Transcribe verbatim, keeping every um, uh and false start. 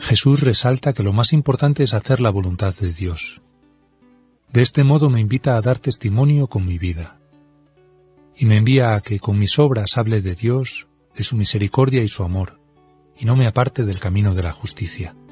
Jesús resalta que lo más importante es hacer la voluntad de Dios. De este modo me invita a dar testimonio con mi vida. Y me envía a que con mis obras hable de Dios, de su misericordia y su amor, y no me aparte del camino de la justicia.